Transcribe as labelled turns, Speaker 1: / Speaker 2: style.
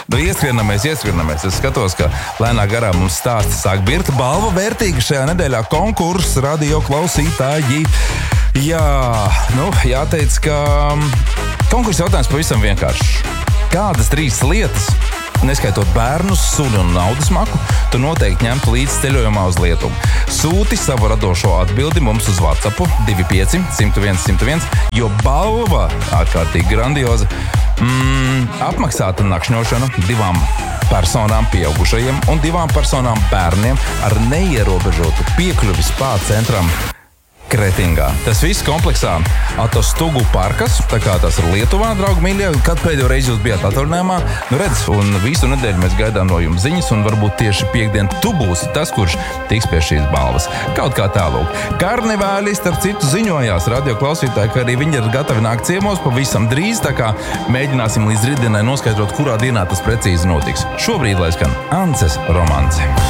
Speaker 1: Ieskrienamies. Es skatos, ka lēnā garā mums stāsti sāk birkt. Balva vērtīga šajā nedēļā konkurss radio klausītāji. Jā, jāteic, ka konkurss jautājums pavisam vienkāršs. Kādas 3 lietas, neskaitot bērnus, suni un naudas maku, tu noteikti ņemtu līdz ceļojumā uz Lietuvu? Sūti savu radošo atbildi mums uz WhatsApp 25 101 101, jo balva ārkārtīgi grandioza. Apmaksāta nakšņošana 2 personām pieaugušajiem un 2 personām bērniem ar neierobežotu piekļuvi spā centram Kretingā. Tas viss kompleksā Atostugu parkas, tā kā tas ir Lietuvā, draugi mīļie. Kad pēdējo reizi jūs bijāt atvaļinājumā? Redz, un visu nedēļu mēs gaidām no jums ziņas, un varbūt tieši piekdien tu būsi tas, kurš tiks pie šīs balvas. Kaut kā tālūk. Karnevāli, starp citu, ziņojās radio klausītāji, ka arī viņi ir gatavi nākt ciemos pavisam drīz, tā kā mēģināsim līdz rītdienai noskaidrot, kurā dienā tas precīzi notiks. Šobrīd, lai skan Ances romance.